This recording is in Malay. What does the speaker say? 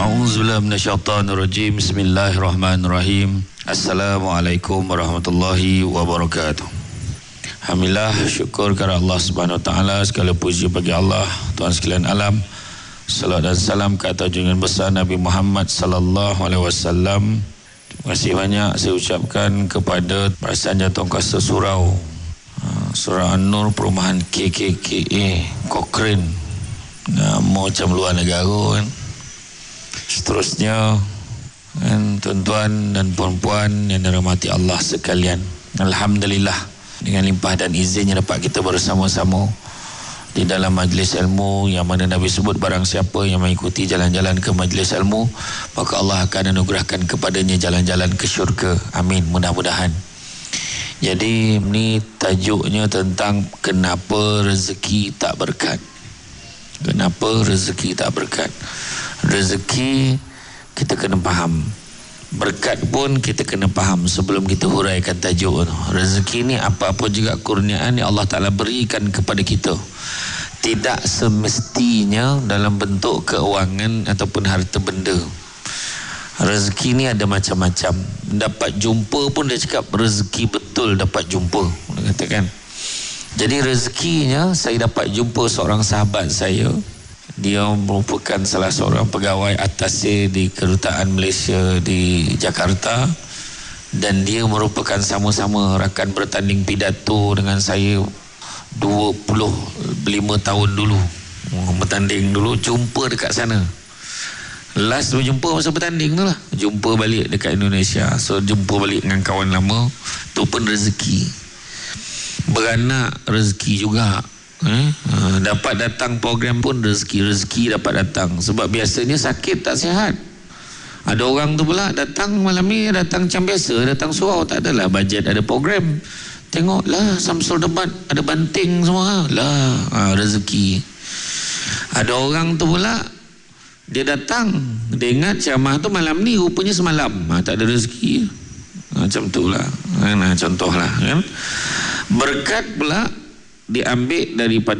A'udzubillahi minasyaitonirrajim. Bismillahirrahmanirrahim. Assalamualaikum warahmatullahi wabarakatuh. Alhamdulillah, syukur kepada Allah Subhanahu wa taala, segala puji bagi Allah, Tuhan sekalian alam. Salat dan salam ke atas junjungan besar Nabi Muhammad sallallahu alaihi wasallam. Terima kasih banyak saya ucapkan kepada Perasan Jawatankuasa Surau, Surau An-Nur, Perumahan KKKA Cochrane, nama macam luar negara kan. Seterusnya kan, tuan-tuan dan puan-puan yang dirahmati Allah sekalian, alhamdulillah dengan limpah dan izinnya dapat kita bersama-sama di dalam majlis ilmu yang mana Nabi sebut barang siapa yang mengikuti jalan-jalan ke majlis ilmu maka Allah akan anugerahkan kepadanya jalan-jalan ke syurga. Amin, mudah-mudahan. Jadi ni tajuknya tentang kenapa rezeki tak berkat. Kenapa rezeki tak berkat? Rezeki kita kena faham, berkat pun kita kena faham sebelum kita huraikan tajuk tu. Rezeki ni apa-apa juga kurniaan yang Allah Ta'ala berikan kepada kita, tidak semestinya dalam bentuk keuangan ataupun harta benda. Rezeki ni ada macam-macam. Dapat jumpa pun dia cakap rezeki betul dapat jumpa, dia katakan. Jadi rezekinya saya dapat jumpa seorang sahabat saya. Dia merupakan salah seorang pegawai atasnya di Kedutaan Malaysia di Jakarta, dan dia merupakan sama-sama rakan bertanding pidato dengan saya 25 tahun dulu. Bertanding dulu, jumpa dekat sana. Last berjumpa masa bertanding tu lah, jumpa balik dekat Indonesia. So jumpa balik dengan kawan lama. Tu pun rezeki. Beranak rezeki juga. Dapat datang program pun rezeki dapat datang. Sebab biasanya sakit tak sihat. Ada orang tu pula datang malam ni, datang macam biasa, datang surau, tak adalah bajet, ada program. Tengoklah Samsul debat, ada banting semua lah, rezeki. Ada orang tu pula dia datang, dia ingat ceramah tu malam ni, rupanya semalam, tak ada rezeki. Macam tu lah, contoh lah kan. Berkat pula diambil daripada